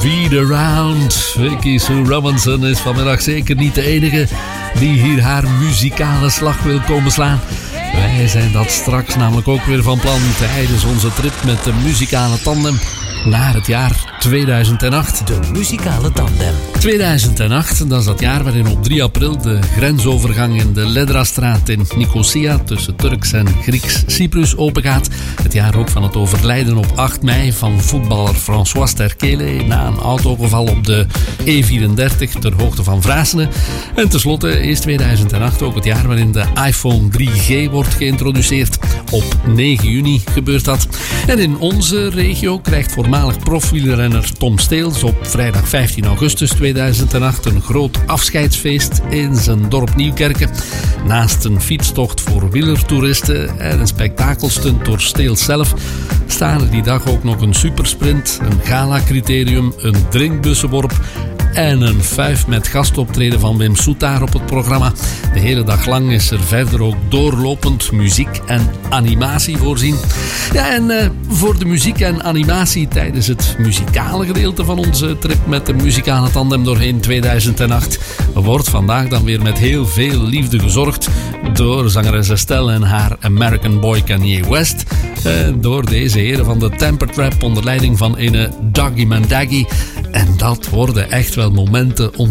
Beat Around. Vicky Sue Robinson is vanmiddag zeker niet de enige die hier haar muzikale slag wil komen slaan. Wij zijn dat straks namelijk ook weer van plan tijdens onze trip met de muzikale tandem naar het jaar 2008. De muzikale tandem. 2008, dat is dat jaar waarin op 3 april de grensovergang in de Ledrastraat in Nicosia tussen Turks en Grieks Cyprus opengaat. Het jaar ook van het overlijden op 8 mei van voetballer François Sterkele na een autogeval op de E34 ter hoogte van Vrasene. En tenslotte is 2008 ook het jaar waarin de iPhone 3G wordt geïntroduceerd. Op 9 juni gebeurt dat. En in onze regio krijgt voormalig profwielrenner Tom Steels op vrijdag 15 augustus 2008 een groot afscheidsfeest in zijn dorp Nieuwkerken. Naast een fietstocht voor wielertoeristen en een spektakelstunt door Steels zelf staan er die dag ook nog een supersprint, een gala-criterium, een drinkbussenworp en een fuif met gastoptreden van Wim Soetaar op het programma. De hele dag lang is er verder ook doorlopend muziek en animatie voorzien. Ja, en voor de muziek en animatie tijdens het muzikale gedeelte van onze trip met de muzikale tandem doorheen 2008 wordt vandaag dan weer met heel veel liefde gezorgd door zangeres Estelle en haar American Boy Kanye West. Door deze heren van de Temper Trap onder leiding van ene Doggy Man Daggy. En dat worden echt wel momenten